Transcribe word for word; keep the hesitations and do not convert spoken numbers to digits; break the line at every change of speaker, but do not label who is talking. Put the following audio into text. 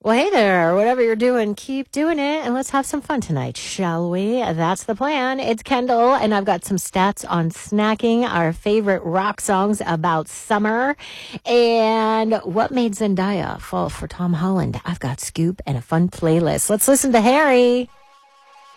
Well, hey there. Whatever you're doing, keep doing it, and let's have some fun tonight, shall we? That's the plan. It's Kendall, and I've got some stats on snacking, our favorite rock songs about summer, and what made Zendaya fall for Tom Holland. I've got Scoop and a fun playlist. Let's listen to Harry.